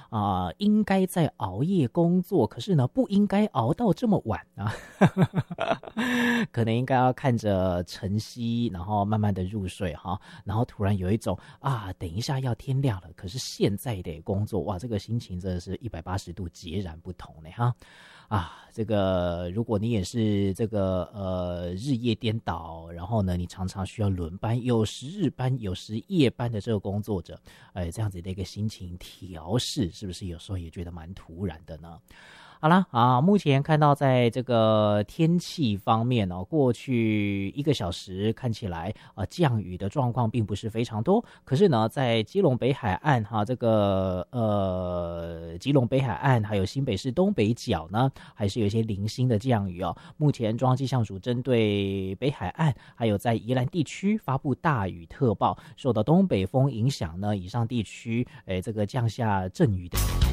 应该在熬夜工作，可是呢不应该熬到这么晚啊，可能应该要看着晨曦，然后慢慢的入睡哈，然后突然有一种等一下要天亮了，可是现在得工作，哇，这个心情真的是180度截然不同呢哈。这个如果你也是这个日夜颠倒，然后呢你常常需要轮班，有时日班有时夜班的这个工作者，这样子的一个心情调试，是不是有时候也觉得蛮突然的呢？好啦目前看到在这个天气方面过去1个小时看起来降雨的状况并不是非常多，可是呢在基隆北海岸这个基隆北海岸还有新北市东北角呢，还是有一些零星的降雨目前中央气象署针对北海岸还有在宜兰地区发布大雨特报，受到东北风影响呢，以上地区这个降下阵雨的